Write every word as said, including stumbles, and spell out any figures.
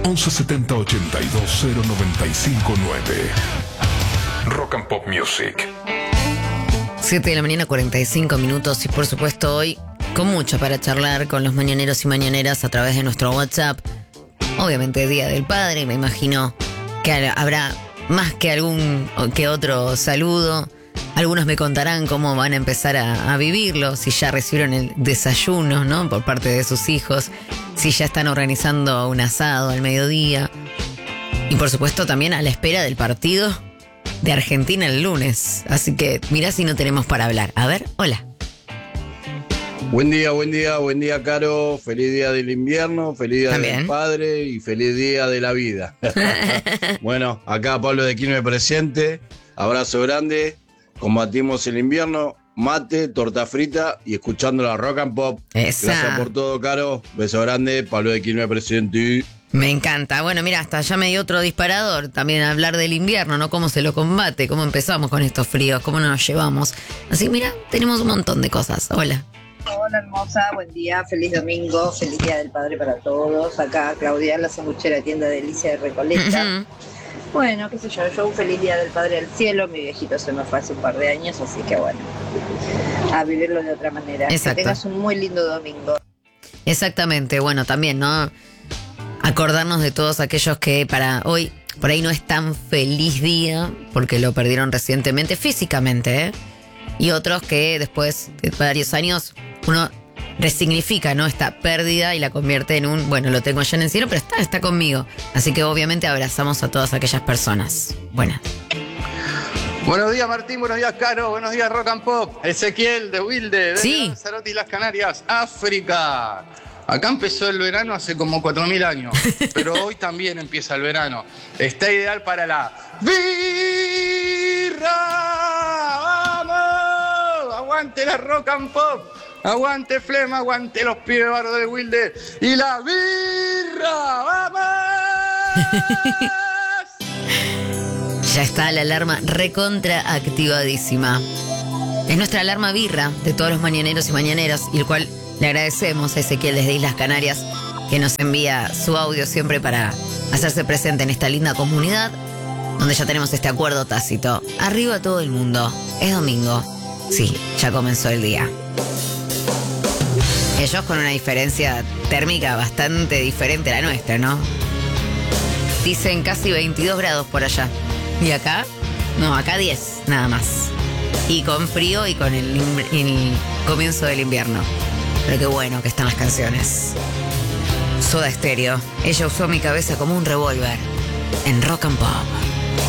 once setenta ochenta y dos cero noventa y cinco nueve. Rock and Pop Music. siete de la mañana, cuarenta y cinco minutos, y por supuesto hoy con mucho para charlar con los mañaneros y mañaneras a través de nuestro WhatsApp. Obviamente Día del Padre, me imagino que habrá más que algún que otro saludo. Algunos me contarán cómo van a empezar a, a vivirlo, si ya recibieron el desayuno, ¿no?, por parte de sus hijos, si ya están organizando un asado al mediodía. Y por supuesto también a la espera del partido de Argentina el lunes. Así que mirá si no tenemos para hablar. A ver, hola. Buen día, buen día, buen día, Caro. Feliz día del invierno, feliz día También. del padre y feliz día de la vida. Bueno, acá Pablo de Quilmes presente. Abrazo grande. Combatimos el invierno. Mate, torta frita y escuchando la Rock and Pop. Esa. Gracias por todo, Caro. Beso grande. Pablo de Quilmes presente. Me encanta. Bueno, mira, hasta ya me dio otro disparador también hablar del invierno, ¿no? Cómo se lo combate, cómo empezamos con estos fríos, cómo nos llevamos. Así, mira, tenemos un montón de cosas. Hola. Hola hermosa, buen día, feliz domingo, feliz día del padre para todos. Acá Claudia, la sanguchera, tienda Delicia de Recoleta. Uh-huh. Bueno, qué sé yo, yo un feliz día del padre al cielo. Mi viejito se me fue hace un par de años, así que bueno, a vivirlo de otra manera. Exacto. Que tengas un muy lindo domingo. Exactamente, bueno, también, ¿no? Acordarnos de todos aquellos que para hoy, por ahí no es tan feliz día, porque lo perdieron recientemente físicamente, ¿eh? Y otros que después de varios años uno resignifica, ¿no?, esta pérdida y la convierte en un, bueno, lo tengo ya en el cielo, pero está, está conmigo. Así que obviamente abrazamos a todas aquellas personas. Bueno. Buenos días, Martín, buenos días, Caro, buenos días, Rock and Pop. Ezequiel de Wilde, de Sí. Lanzarote y las Canarias, África. Acá empezó el verano hace como cuatro mil años, pero hoy también empieza el verano. Está ideal para la birra. ¡Vamos! Aguante la Rock and Pop, aguante Flema, aguante los pibes bardos de Wilde y la birra. ¡Vamos! Ya está la alarma recontra activadísima. Es nuestra alarma birra de todos los mañaneros y mañaneras, y el cual le agradecemos a Ezequiel desde Islas Canarias, que nos envía su audio siempre para hacerse presente en esta linda comunidad, donde ya tenemos este acuerdo tácito. Arriba todo el mundo. Es domingo. Sí, ya comenzó el día. Ellos con una diferencia térmica bastante diferente a la nuestra, ¿no? Dicen casi veintidós grados por allá. ¿Y acá? No, acá diez, nada más. Y con frío y con el, el comienzo del invierno. Pero qué bueno que están las canciones. Soda Stereo. Ella usó mi cabeza como un revólver en Rock and Pop.